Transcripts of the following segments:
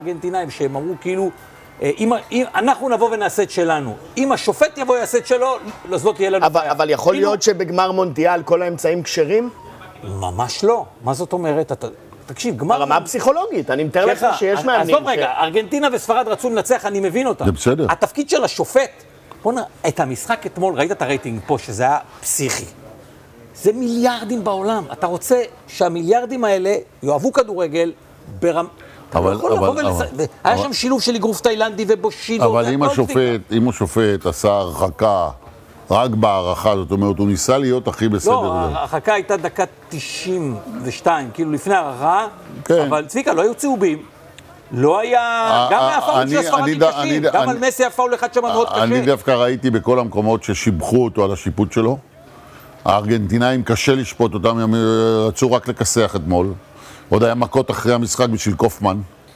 ארגנטינאים שהם אמרו כאילו, אם אנחנו נבוא ונעשה את שלנו, אם השופט יבוא יעשה את שלו, אז לא תהיה לנו בעיה. אבל יכול להיות שבגמר מונדיאל כל האמצעים כשרים? ממש לא. מה זאת אומרת? תקשיב, גמר... ברמה הפסיכולוגית, אני מתאר לך שיש מאמנים עזוב רגע, ארגנטינה וספרד רצו לנצח, אני מבין אותם. זה בסדר. התפקיד של השופט, בוא נראה, את המשחק אתמול, ראית את הרייטינג פה, שזה היה פסיכי. זה מיליארדים בעולם. אתה רוצה שהמיליארדים האלה יאהבו כדורגל ברמה... היה שם שילוב של אגרוף תאילנדי ובושידו. אבל אם השופט עשה הרחקה רק בהערכה, זאת אומרת, הוא ניסה להיות הכי בסדר. לא, ההרחקה הייתה דקה 92, כאילו לפני ההערכה, אבל צביקה, לא היו צהובים. לא היה, גם מהפאול של הספרדים קשים, גם על מסי הפאול אחד שם מאוד קשה. אני דווקא ראיתי בכל המקומות ששיבחו אותו על השיפוט שלו. הארגנטינאים קשה לשפוט אותם, הם רצו רק לכסח אתמול. עוד היה מכות אחרי המשחק בשביל קופמן.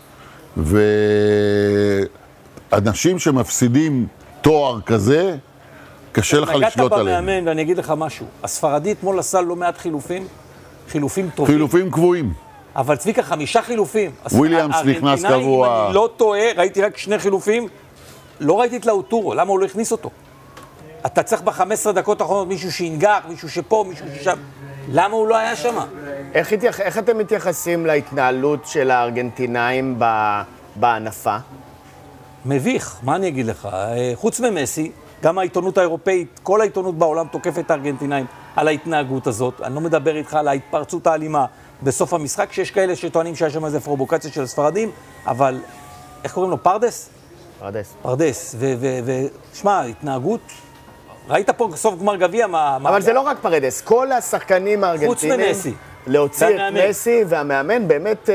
ואנשים שמפסידים תואר כזה, קשה לך לשלוט עליהם. נגעת במאמן, ואני אגיד לך משהו. הספרדי אתמול עשה לא מעט חילופים טובים. חילופים קבועים. אבל צביקה, 5 חילופים. וויליאמס נכנס קבוע. אם אני לא טועה, ראיתי רק 2 חילופים, לא ראיתי את לאוטורו, למה הוא לא הכניס אותו? אתה צריך ב-15 דקות האחרונות מישהו שינגח, מישהו שפה, מישהו ששם. למה הוא לא היה שם? איך אתם מתייחסים להתנהלות של הארגנטינאים בענפה? מביך, מה אני אגיד לך? חוץ ממסי, גם העיתונות האירופאית, כל העיתונות בעולם תוקפת את הארגנטינאים על ההתנהגות הזאת. אני לא מדבר איתך על ההתפרצות האלימה בסוף המשחק, שיש כאלה שטוענים שיש שם איזה פרובוקציה של הספרדים, אבל איך קוראים לו? פרדס? פרדס. ושמע, התנהגות... ראית פה סוף גמר גביע מה... אבל זה לא רק פרדס, כל השחקנים הארגנטינים... חוץ ממסי. להוציא את מסי, והמאמן באמת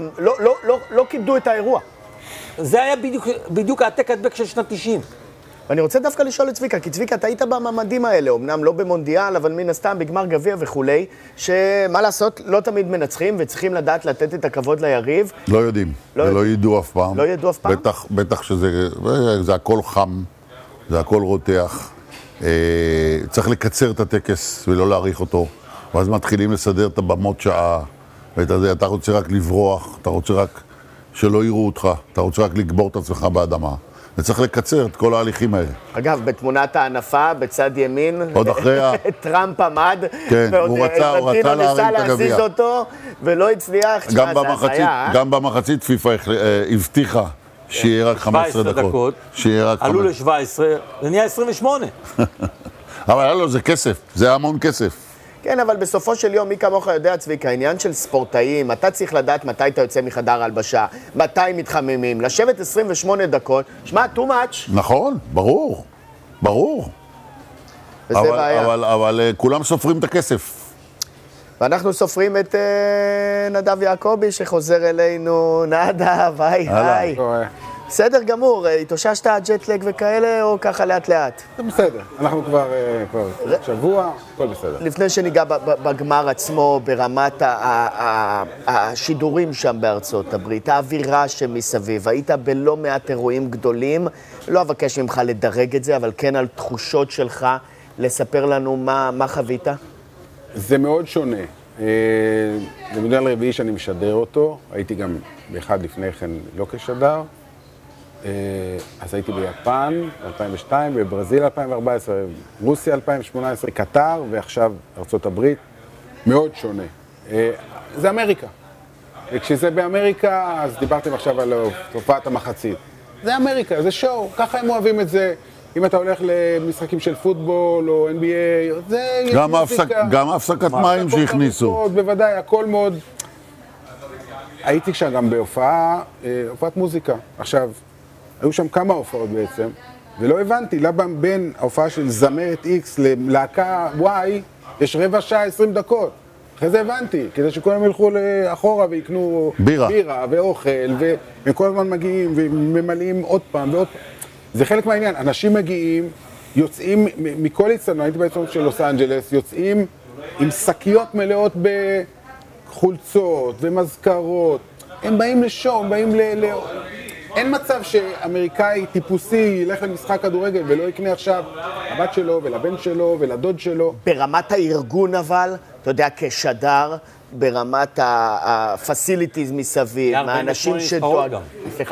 לא כיבדו את האירוע. זה היה בדיוק העתק הדבק של שנת 90. ואני רוצה דווקא לשאול את צביקה, כי צביקה, אתה היית בממדים האלה, אמנם לא במונדיאל, אבל מן הסתם בגמר גביע וכולי, שמה לעשות, לא תמיד מנצחים וצריכים לדעת לתת את הכבוד ליריב. לא יודעים, ולא ידעו אף פעם. לא ידעו אף פעם? בטח שזה הכל חם, זה הכל רותח. צריך לקצר את הטקס ולא להאריך אותו, ואז מתחילים לסדר את הבמות שעה, ואתה רוצה רק לברוח, אתה רוצה רק שלא יראו אותך, אתה רוצה רק לגבור את עצמך באדמה, וצריך לקצר את כל ההליכים האלה. אגב, בתמונת הענפה, בצד ימין, עוד אחרי טראמפ עמד, כן, הוא רצה להרים את הגביע. להזיז אותו, ולא הצליח. גם במחצית פיפה הבטיחה שיהיה רק 15 דקות. עלו ל-17, זה נהיה 28. אבל לא, זה כסף, זה המון כסף. כן, אבל בסופו של יום, מי כמוך יודע, צביקה, העניין של ספורטאים, אתה צריך לדעת מתי אתה יוצא מחדר הלבשה, מתי מתחממים, לשבת 28 דקות, שמע, too much. נכון, ברור. וזה בעיה. אבל כולם סופרים את הכסף. ואנחנו סופרים את נדב יעקבי שחוזר אלינו. נדב, היי. בסדר גמור, התאוששת ג'טלג וכאלה או ככה לאט לאט? זה בסדר, אנחנו כבר שבוע, הכל בסדר. לפני שניגע בגמר עצמו, ברמת השידורים שם בארצות הברית, האווירה שמסביב, היית בלא מעט אירועים גדולים, לא אבקש ממך לדרג את זה, אבל כן על תחושות שלך, לספר לנו מה חווית? זה מאוד שונה. זה מודל רביעי שאני משדר אותו, הייתי גם באחד לפני כן לא כשדר. אז הייתי ביפן 2002, בברזיל 2014, רוסיה 2018, קטר ועכשיו ארצות הברית. מאוד שונה. זה אמריקה. וכשזה באמריקה, אז דיברתם עכשיו על תופעת המחצית. זה אמריקה, זה שואו, ככה הם אוהבים את זה. אם אתה הולך למשחקים של פוטבול או NBA, זה... גם הפסקת מים שהכניסו. בוודאי, הכל מאוד... הייתי שם גם הופעת מוזיקה. עכשיו, היו שם כמה הופעות בעצם, ולא הבנתי, למה בין ההופעה של זמרת X ללהקה Y, יש רבע שעה 20 דקות. אחרי זה הבנתי, כדי שכולם ילכו לאחורה ויקנו בירה ואוכל, והם כל הזמן מגיעים וממלאים עוד פעם ועוד פעם. זה חלק מהעניין, אנשים מגיעים, יוצאים מכל הצטדיון, הייתי בעצם של לוס אנג'לס, יוצאים עם שקיות מלאות בחולצות ומזכרות, הם באים לשואו, הם באים אין מצב שאמריקאי טיפוסי ילך למשחק כדורגל ולא יקנה עכשיו הבת שלו ולבן שלו ולדוד שלו. ברמת הארגון אבל, אתה יודע, כשדר, ברמת ה-facilities מסביב, מהאנשים שדואגים.